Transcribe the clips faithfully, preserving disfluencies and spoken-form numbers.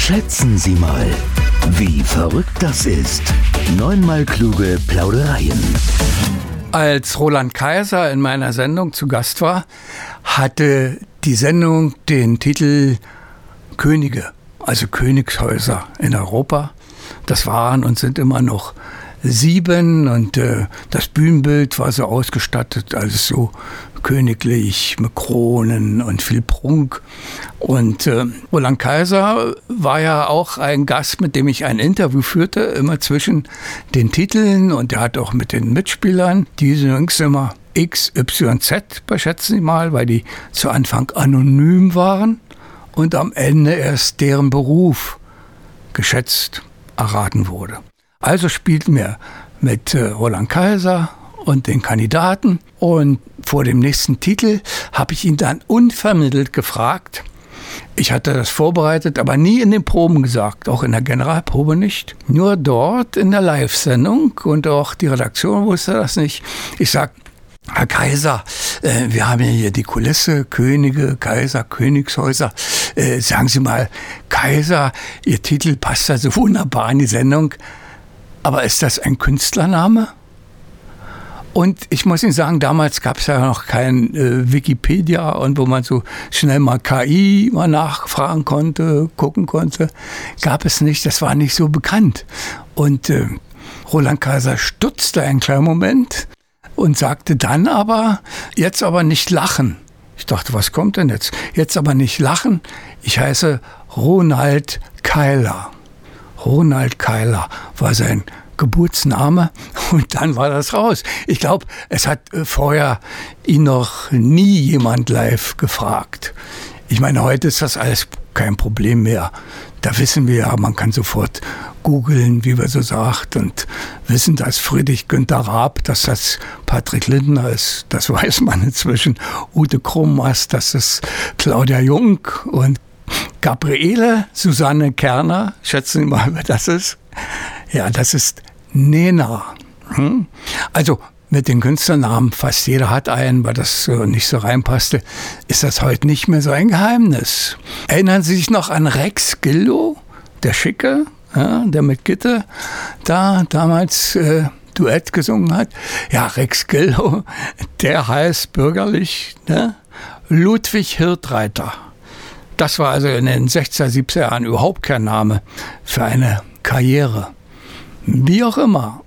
Schätzen Sie mal, wie verrückt das ist. Neunmal kluge Plaudereien. Als Roland Kaiser in meiner Sendung zu Gast war, hatte die Sendung den Titel Könige, also Königshäuser in Europa. Das waren und sind immer noch sieben und äh, das Bühnenbild war so ausgestattet, alles so königlich mit Kronen und viel Prunk. Und äh, Roland Kaiser war ja auch ein Gast, mit dem ich ein Interview führte, immer zwischen den Titeln, und er hat auch mit den Mitspielern, die übrigens immer X Y Z, schätzen Sie mal, weil die zu Anfang anonym waren und am Ende erst deren Beruf geschätzt erraten wurde. Also spielten wir mit äh, Roland Kaiser und den Kandidaten, und vor dem nächsten Titel habe ich ihn dann unvermittelt gefragt. Ich hatte das vorbereitet, aber nie in den Proben gesagt, auch in der Generalprobe nicht. Nur dort in der Live-Sendung, und auch die Redaktion wusste das nicht. Ich sag: Herr Kaiser, äh, wir haben hier die Kulisse, Könige, Kaiser, Königshäuser. Äh, sagen Sie mal, Kaiser, Ihr Titel passt da so wunderbar in die Sendung. Aber ist das ein Künstlername? Und ich muss Ihnen sagen, damals gab es ja noch kein äh, Wikipedia, und wo man so schnell mal K I mal nachfragen konnte, gucken konnte, gab es nicht. Das war nicht so bekannt. Und äh, Roland Kaiser stutzte einen kleinen Moment und sagte dann aber: Jetzt aber nicht lachen. Ich dachte, was kommt denn jetzt? Jetzt aber nicht lachen. Ich heiße Ronald Keiler. Ronald Keiler war sein Geburtsname, und dann war das raus. Ich glaube, es hat vorher ihn noch nie jemand live gefragt. Ich meine, heute ist das alles kein Problem mehr. Da wissen wir ja, man kann sofort googeln, wie man so sagt, und wissen, dass Friedrich Günther Raab, dass das Patrick Lindner ist. Das weiß man inzwischen. Ute Krummers, das ist Claudia Jung, und Gabriele Susanne Kerner, schätzen Sie mal, wer das ist? Ja, das ist Nena. Hm? Also mit den Künstlernamen, fast jeder hat einen, weil das so nicht so reinpasste, ist das heute nicht mehr so ein Geheimnis. Erinnern Sie sich noch an Rex Gildo, der Schicke, ja, der mit Gitte da damals äh, Duett gesungen hat? Ja, Rex Gildo, der heißt bürgerlich, ne? Ludwig Hirtreiter. Das war also in den sechziger, siebziger Jahren überhaupt kein Name für eine Karriere. Wie auch immer,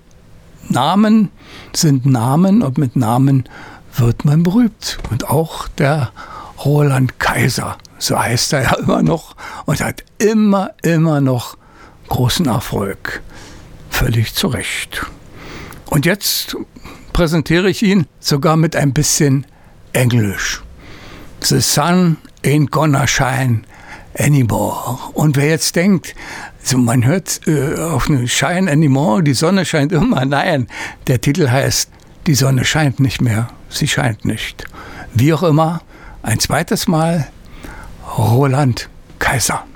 Namen sind Namen, und mit Namen wird man berühmt. Und auch der Roland Kaiser, so heißt er ja immer noch, und hat immer, immer noch großen Erfolg. Völlig zu Recht. Und jetzt präsentiere ich ihn sogar mit ein bisschen Englisch. The sun ain't gonna shine anymore. Und wer jetzt denkt, also man hört äh, auf eine Shine anymore, die Sonne scheint immer. Nein, der Titel heißt: Die Sonne scheint nicht mehr, sie scheint nicht. Wie auch immer, ein zweites Mal Roland Kaiser.